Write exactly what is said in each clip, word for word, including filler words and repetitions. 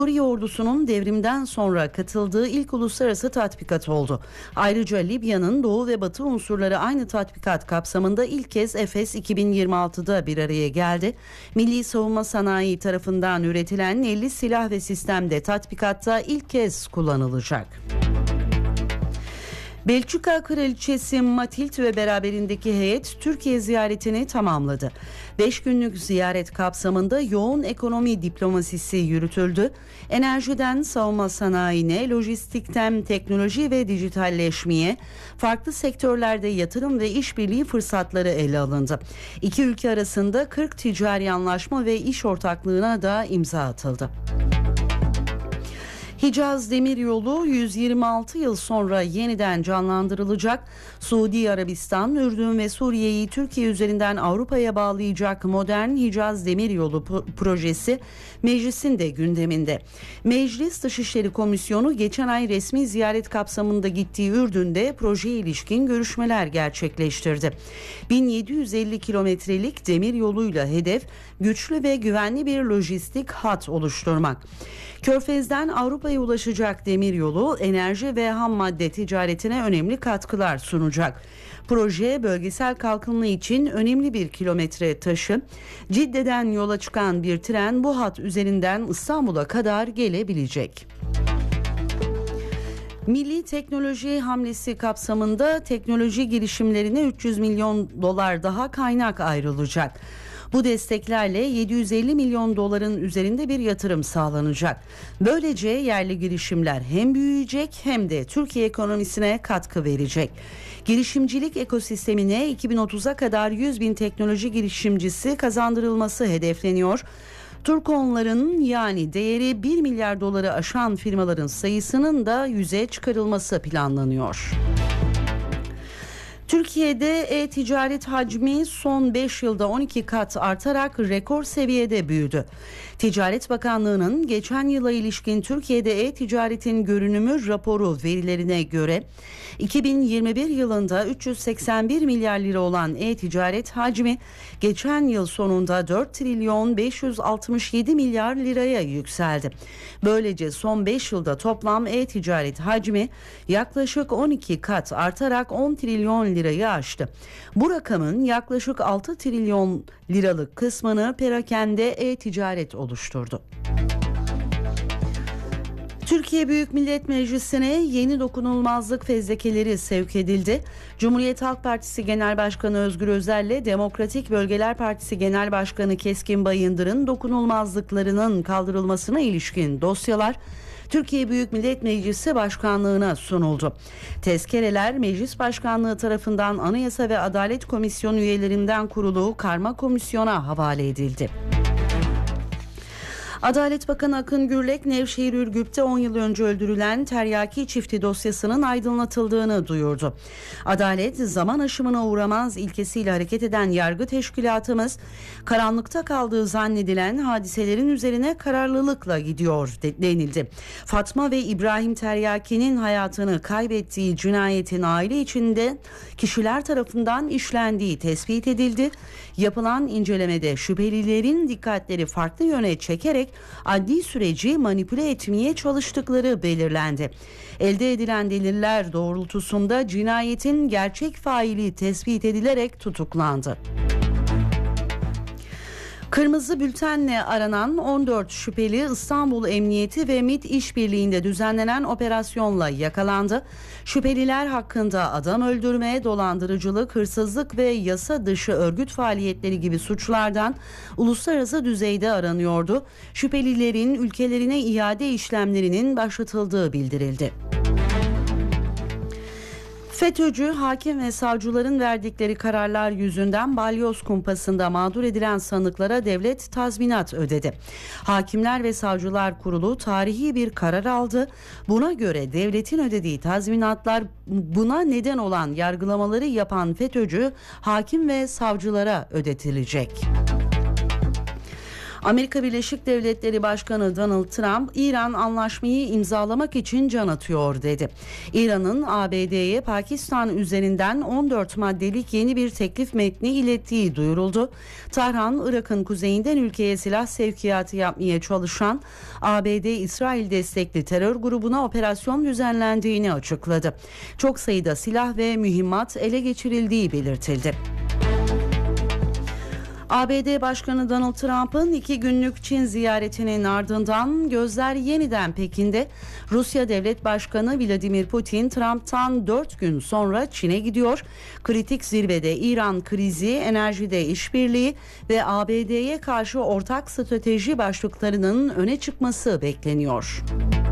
Suriye ordusunun devrimden sonra katıldığı ilk uluslararası tatbikat oldu. Ayrıca Libya'nın doğu ve batı unsurları aynı tatbikat kapsamında ilk kez Efes iki bin yirmi altıda bir araya geldi. Milli Savunma Sanayi tarafından üretilen elli silah ve sistem de tatbikatta ilk kez kullanılacak. Belçika Kraliçesi Matilde ve beraberindeki heyet Türkiye ziyaretini tamamladı. beş günlük ziyaret kapsamında yoğun ekonomi diplomasisi yürütüldü. Enerjiden savunma sanayine, lojistikten teknoloji ve dijitalleşmeye, farklı sektörlerde yatırım ve işbirliği fırsatları ele alındı. İki ülke arasında kırk ticari anlaşma ve iş ortaklığına da imza atıldı. Hicaz Demiryolu yüz yirmi altı yıl sonra yeniden canlandırılacak. Suudi Arabistan, Ürdün ve Suriye'yi Türkiye üzerinden Avrupa'ya bağlayacak modern Hicaz Demiryolu projesi meclisin de gündeminde. Meclis Dışişleri Komisyonu geçen ay resmi ziyaret kapsamında gittiği Ürdün'de projeye ilişkin görüşmeler gerçekleştirdi. bin yedi yüz elli kilometrelik demiryoluyla hedef güçlü ve güvenli bir lojistik hat oluşturmak. Körfez'den Avrupa'ya ulaşacak demiryolu enerji ve ham madde ticaretine önemli katkılar sunacak. Proje bölgesel kalkınma için önemli bir kilometre taşı. Cidde'den yola çıkan bir tren bu hat üzerinden İstanbul'a kadar gelebilecek. Milli teknoloji hamlesi kapsamında teknoloji girişimlerine üç yüz milyon dolar daha kaynak ayrılacak. Bu desteklerle yedi yüz elli milyon doların üzerinde bir yatırım sağlanacak. Böylece yerli girişimler hem büyüyecek hem de Türkiye ekonomisine katkı verecek. Girişimcilik ekosistemine iki bin otuza kadar yüz bin teknoloji girişimcisi kazandırılması hedefleniyor. Turkonların yani değeri bir milyar doları aşan firmaların sayısının da yüze çıkarılması planlanıyor. Türkiye'de e-ticaret hacmi son beş yılda on iki kat artarak rekor seviyede büyüdü. Ticaret Bakanlığı'nın geçen yıla ilişkin Türkiye'de e-ticaretin görünümü raporu verilerine göre iki bin yirmi bir yılında üç yüz seksen bir milyar lira olan e-ticaret hacmi geçen yıl sonunda dört trilyon beş yüz altmış yedi milyar liraya yükseldi. Böylece son beş yılda toplam e-ticaret hacmi yaklaşık on iki kat artarak on trilyon lirayı aştı. Bu rakamın yaklaşık altı trilyon liralık kısmını perakende e-ticaret oluşturdu. Türkiye Büyük Millet Meclisi'ne yeni dokunulmazlık fezlekeleri sevk edildi. Cumhuriyet Halk Partisi Genel Başkanı Özgür Özel'le Demokratik Bölgeler Partisi Genel Başkanı Keskin Bayındır'ın dokunulmazlıklarının kaldırılmasına ilişkin dosyalar Türkiye Büyük Millet Meclisi Başkanlığı'na sunuldu. Tezkereler Meclis Başkanlığı tarafından Anayasa ve Adalet Komisyonu üyelerinden kurulu karma komisyona havale edildi. Adalet Bakanı Akın Gürlek, Nevşehir Ürgüp'te on yıl önce öldürülen Teryaki çifti dosyasının aydınlatıldığını duyurdu. Adalet, zaman aşımına uğramaz ilkesiyle hareket eden yargı teşkilatımız, karanlıkta kaldığı zannedilen hadiselerin üzerine kararlılıkla gidiyor denildi. Fatma ve İbrahim Teryaki'nin hayatını kaybettiği cinayetin aile içinde kişiler tarafından işlendiği tespit edildi. Yapılan incelemede şüphelilerin dikkatleri farklı yöne çekerek adli süreci manipüle etmeye çalıştıkları belirlendi. Elde edilen deliller doğrultusunda cinayetin gerçek faili tespit edilerek tutuklandı. Kırmızı bültenle aranan on dört şüpheli İstanbul Emniyeti ve MİT işbirliğinde düzenlenen operasyonla yakalandı. Şüpheliler hakkında adam öldürme, dolandırıcılık, hırsızlık ve yasa dışı örgüt faaliyetleri gibi suçlardan uluslararası düzeyde aranıyordu. Şüphelilerin ülkelerine iade işlemlerinin başlatıldığı bildirildi. FETÖ'cü hakim ve savcıların verdikleri kararlar yüzünden balyoz kumpasında mağdur edilen sanıklara devlet tazminat ödedi. Hakimler ve Savcılar Kurulu tarihi bir karar aldı. Buna göre devletin ödediği tazminatlar buna neden olan yargılamaları yapan FETÖ'cü hakim ve savcılara ödetilecek. Amerika Birleşik Devletleri Başkanı Donald Trump, İran anlaşmayı imzalamak için can atıyor dedi. İran'ın A B D'ye Pakistan üzerinden on dört maddelik yeni bir teklif metni ilettiği duyuruldu. Tahran, Irak'ın kuzeyinden ülkeye silah sevkiyatı yapmaya çalışan A B D-İsrail destekli terör grubuna operasyon düzenlendiğini açıkladı. Çok sayıda silah ve mühimmat ele geçirildiği belirtildi. A B D Başkanı Donald Trump'ın iki günlük Çin ziyaretinin ardından gözler yeniden Pekin'de. Rusya Devlet Başkanı Vladimir Putin, Trump'tan dört gün sonra Çin'e gidiyor. Kritik zirvede İran krizi, enerjide işbirliği ve A B D'ye karşı ortak strateji başlıklarının öne çıkması bekleniyor.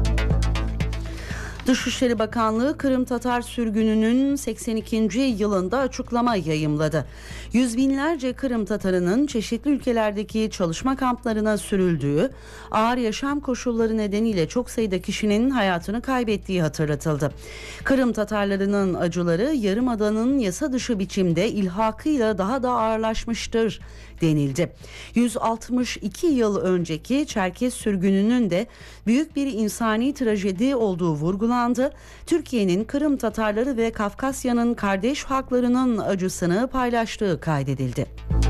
Dışişleri Bakanlığı Kırım Tatar sürgününün seksen ikinci yılında açıklama yayımladı. Yüz binlerce Kırım Tatarının çeşitli ülkelerdeki çalışma kamplarına sürüldüğü, ağır yaşam koşulları nedeniyle çok sayıda kişinin hayatını kaybettiği hatırlatıldı. Kırım Tatarlarının acıları Yarımada'nın yasa dışı biçimde ilhakıyla daha da ağırlaşmıştır denildi. yüz altmış iki yıl önceki Çerkez sürgününün de büyük bir insani trajedi olduğu vurgulandı. Türkiye'nin Kırım Tatarları ve Kafkasya'nın kardeş halklarının acısını paylaştığı kaydedildi.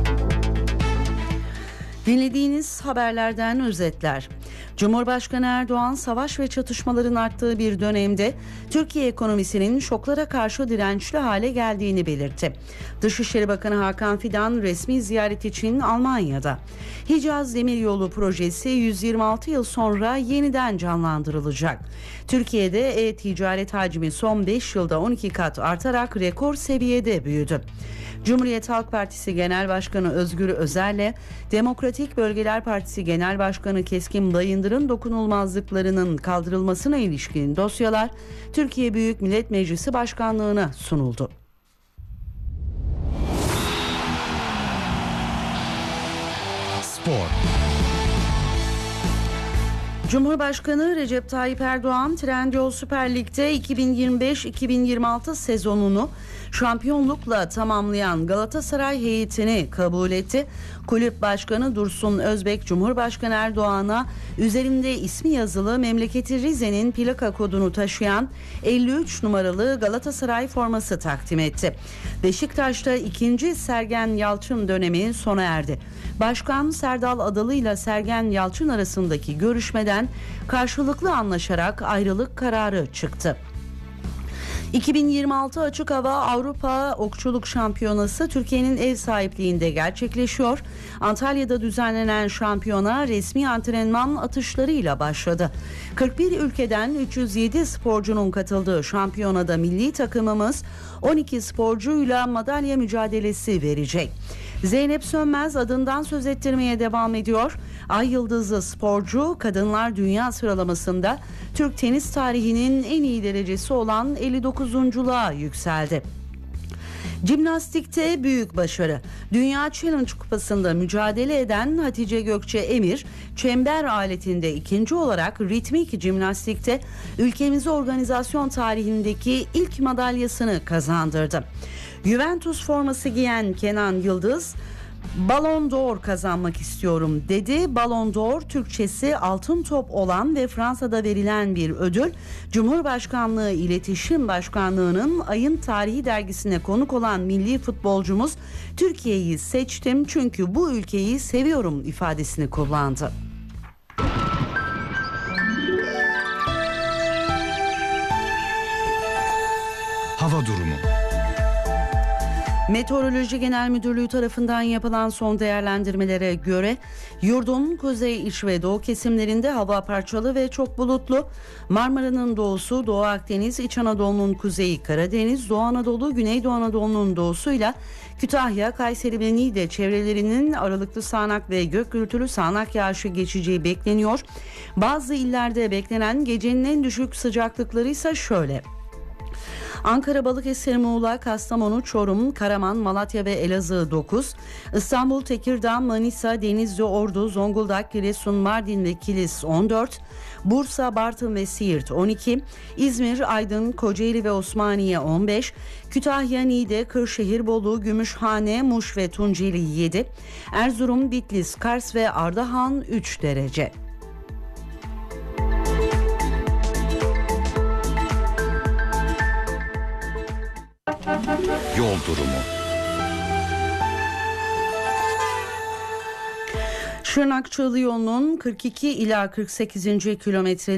Dinlediğiniz haberlerden özetler. Cumhurbaşkanı Erdoğan, savaş ve çatışmaların arttığı bir dönemde Türkiye ekonomisinin şoklara karşı dirençli hale geldiğini belirtti. Dışişleri Bakanı Hakan Fidan resmi ziyaret için Almanya'da. Hicaz Demiryolu projesi yüz yirmi altı yıl sonra yeniden canlandırılacak. Türkiye'de e-ticaret hacmi son beş yılda on iki kat artarak rekor seviyede büyüdü. Cumhuriyet Halk Partisi Genel Başkanı Özgür Özel'le Demokratik Bölgeler Partisi Genel Başkanı Keskin Bayındır'ın dokunulmazlıklarının kaldırılmasına ilişkin dosyalar Türkiye Büyük Millet Meclisi Başkanlığı'na sunuldu. Spor. Cumhurbaşkanı Recep Tayyip Erdoğan, Trendyol Süper Lig'de iki bin yirmi beş iki bin yirmi altı sezonunu şampiyonlukla tamamlayan Galatasaray heyetini kabul etti. Kulüp Başkanı Dursun Özbek, Cumhurbaşkanı Erdoğan'a üzerinde ismi yazılı memleketi Rize'nin plaka kodunu taşıyan elli üç numaralı Galatasaray forması takdim etti. Beşiktaş'ta ikinci Sergen Yalçın dönemi sona erdi. Başkan Serdal Adalı ile Sergen Yalçın arasındaki görüşmeden karşılıklı anlaşarak ayrılık kararı çıktı. iki bin yirmi altı Açık Hava Avrupa Okçuluk Şampiyonası Türkiye'nin ev sahipliğinde gerçekleşiyor. Antalya'da düzenlenen şampiyona resmi antrenman atışlarıyla başladı. kırk bir ülkeden üç yüz yedi sporcunun katıldığı şampiyonada milli takımımız on iki sporcuyla madalya mücadelesi verecek. Zeynep Sönmez adından söz ettirmeye devam ediyor. Ay yıldızlı sporcu kadınlar dünya sıralamasında Türk tenis tarihinin en iyi derecesi olan elli dokuzunculuğa yükseldi. Jimnastikte büyük başarı. Dünya Challenge Kupası'nda mücadele eden Hatice Gökçe Emir, çember aletinde ikinci olarak ritmik jimnastikte ülkemize organizasyon tarihindeki ilk madalyasını kazandırdı. Juventus forması giyen Kenan Yıldız, Ballon d'Or kazanmak istiyorum dedi. Ballon d'Or Türkçesi altın top olan ve Fransa'da verilen bir ödül. Cumhurbaşkanlığı İletişim Başkanlığı'nın Ayın Tarihi dergisine konuk olan milli futbolcumuz Türkiye'yi seçtim çünkü bu ülkeyi seviyorum ifadesini kullandı. Hava durumu. Meteoroloji Genel Müdürlüğü tarafından yapılan son değerlendirmelere göre yurdun kuzey, iç ve doğu kesimlerinde hava parçalı ve çok bulutlu. Marmara'nın doğusu, Doğu Akdeniz, İç Anadolu'nun kuzeyi, Karadeniz, Doğu Anadolu, Güneydoğu Anadolu'nun doğusuyla Kütahya, Kayseri ve Niğde çevrelerinin aralıklı sağanak ve gök gürültülü sağanak yağışı geçeceği bekleniyor. Bazı illerde beklenen gecenin en düşük sıcaklıkları ise şöyle: Ankara, Balıkesir, Muğla, Kastamonu, Çorum, Karaman, Malatya ve Elazığ dokuz, İstanbul, Tekirdağ, Manisa, Denizli, Ordu, Zonguldak, Giresun, Mardin ve Kilis on dört, Bursa, Bartın ve Siirt on iki, İzmir, Aydın, Kocaeli ve Osmaniye on beş, Kütahya, Niğde, Kırşehir, Bolu, Gümüşhane, Muş ve Tunceli yedi, Erzurum, Bitlis, Kars ve Ardahan üç derece. Yol durumu. Şırnak Çığlı yolunun kırk iki ila kırk sekizinci kilometre